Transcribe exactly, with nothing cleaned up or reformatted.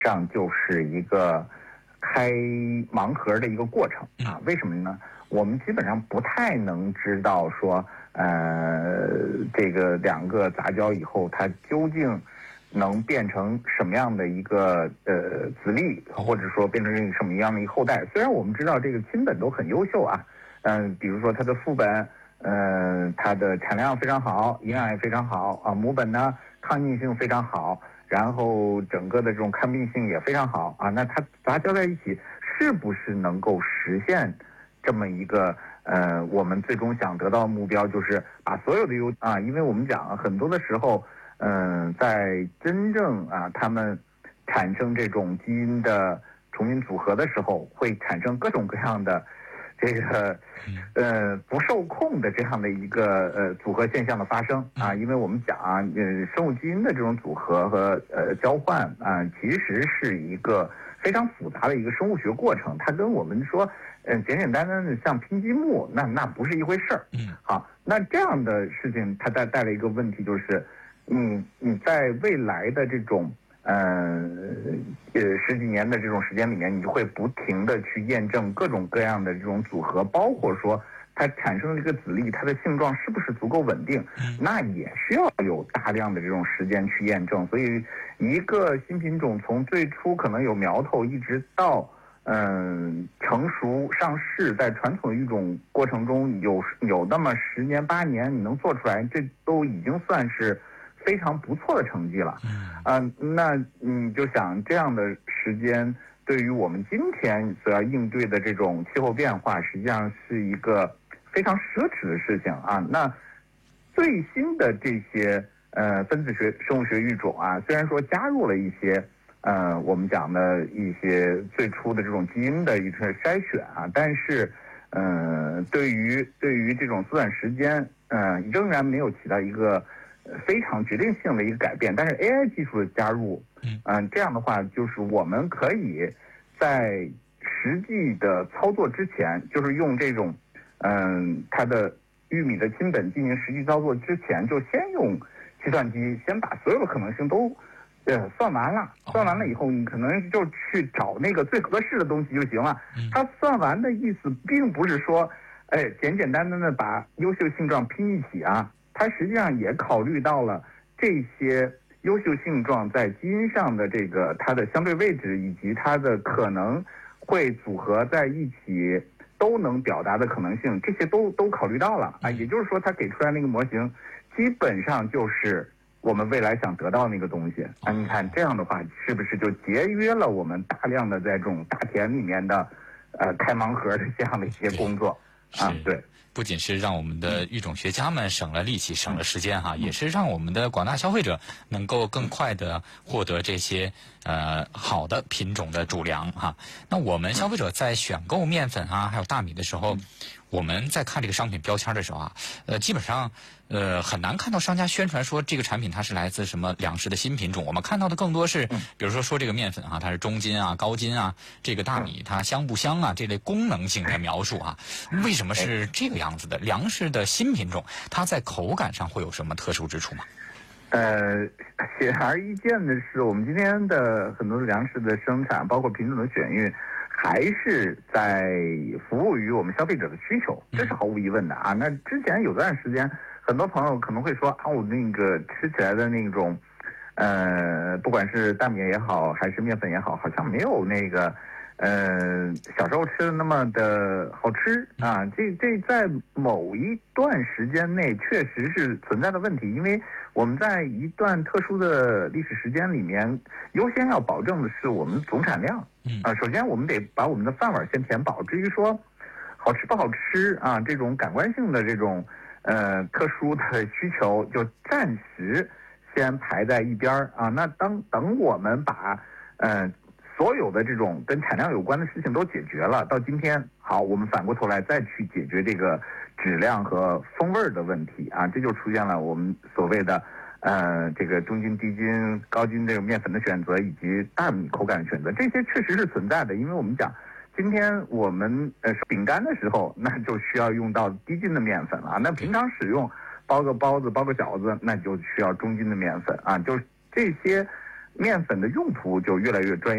上就是一个开盲盒的一个过程啊。为什么呢？我们基本上不太能知道说，呃，这个两个杂交以后，它究竟能变成什么样的一个呃子粒，或者说变成什么样的一个后代。虽然我们知道这个亲本都很优秀啊，嗯、呃，比如说它的父本，呃，它的产量非常好，营养也非常好啊，母本呢抗逆性非常好。然后整个的这种抗病性也非常好啊，那它杂交在一起，是不是能够实现这么一个呃，我们最终想得到的目标，就是把所有的优啊，因为我们讲很多的时候，嗯、呃，在真正啊他们产生这种基因的重新组合的时候，会产生各种各样的这个呃不受控的这样的一个呃组合现象的发生啊，因为我们讲啊，呃生物基因的这种组合和呃交换啊，其实是一个非常复杂的一个生物学过程，它跟我们说嗯、呃、简简单单的像拼积木，那那不是一回事儿。嗯，好，那这样的事情它带带来一个问题，就是你你在未来的这种。呃呃，十几年的这种时间里面，你就会不停的去验证各种各样的这种组合，包括说它产生的这个子粒，它的性状是不是足够稳定，那也需要有大量的这种时间去验证。所以，一个新品种从最初可能有苗头，一直到嗯、呃、成熟上市，在传统的育种过程中有有那么十年八年，你能做出来，这都已经算是非常不错的成绩了。啊、呃，那你就想这样的时间，对于我们今天所要应对的这种气候变化，实际上是一个非常奢侈的事情啊。那最新的这些呃分子学、生物学育种啊，虽然说加入了一些呃我们讲的一些最初的这种基因的一个筛选啊，但是呃对于对于这种缩短时间，呃仍然没有起到一个非常决定性的一个改变。但是 A I 技术的加入，嗯、呃，这样的话，就是我们可以在实际的操作之前，就是用这种，嗯、呃，它的玉米的亲本进行实际操作之前，就先用计算机先把所有的可能性都，呃，算完了。算完了以后，你可能就去找那个最合适的东西就行了。它算完的意思，并不是说，哎，简简单单的把优秀性状拼一起啊。它实际上也考虑到了这些优秀性状在基因上的这个它的相对位置，以及它的可能会组合在一起都能表达的可能性，这些都都考虑到了啊。也就是说，它给出来那个模型，基本上就是我们未来想得到那个东西啊。你看这样的话，是不是就节约了我们大量的在这种大田里面的呃开盲盒的这样的一些工作啊？对。 不仅是让我们的育种学家们省了力气、省了时间哈，也是让我们的广大消费者能够更快的获得这些呃好的品种的主粮哈。那我们消费者在选购面粉啊，还有大米的时候，我们在看这个商品标签的时候啊，呃，基本上呃很难看到商家宣传说这个产品它是来自什么粮食的新品种。我们看到的更多是，比如说说这个面粉啊，它是中筋啊、高筋啊，这个大米它香不香啊，这类功能性的描述啊。为什么是这个样子的？粮食的新品种，它在口感上会有什么特殊之处吗？ 呃，显而易见的是，我们今天的很多粮食的生产，包括品种的选育，还是在服务于我们消费者的需求，这是毫无疑问的啊。那之前有段时间，很多朋友可能会说啊，我那个吃起来的那种，呃，不管是大米也好，还是面粉也好，好像没有那个。呃，小时候吃的那么的好吃啊，这这在某一段时间内确实是存在的问题，因为我们在一段特殊的历史时间里面，优先要保证的是我们总产量啊。首先我们得把我们的饭碗先填饱，至于说好吃不好吃啊，这种感官性的这种呃特殊的需求，就暂时先排在一边啊。那当等我们把呃。所有的这种跟产量有关的事情都解决了，到今天好，我们反过头来再去解决这个质量和风味的问题啊，这就出现了我们所谓的呃这个中筋、低筋、高筋这个面粉的选择，以及大米口感的选择，这些确实是存在的。因为我们讲今天我们呃饼干的时候，那就需要用到低筋的面粉了，那平常使用包个包子、包个饺子，那就需要中筋的面粉啊，就这些。 面粉的用途就越来越专业。